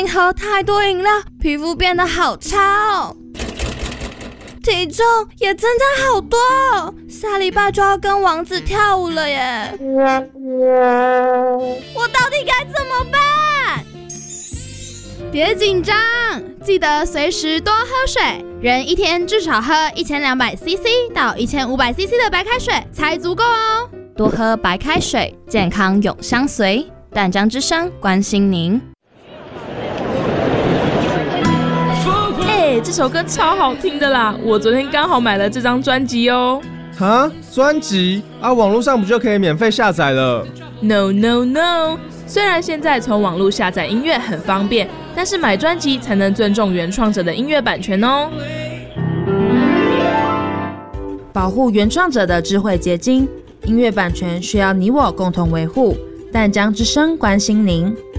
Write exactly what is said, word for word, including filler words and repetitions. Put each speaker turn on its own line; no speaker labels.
近喝太多饮料，皮肤变得好差哦，体重也增加好多哦，下礼拜就要跟王子跳舞了耶！我到底该怎么办？
别紧张，记得随时多喝水，人一天至少喝一千两百 C C 到一千五百 C C 的白开水才足够哦。
多喝白开水，健康永相随。淡江之声关心您。
哎，这首歌超好听的啦！我昨天刚好买了这张专辑哦。
哈，专辑啊，网络上不就可以免费下载了
？No No No！ 虽然现在从网络下载音乐很方便，但是买专辑才能尊重原创者的音乐版权哦。
保护原创者的智慧结晶，音乐版权需要你我共同维护。淡江之声关心您。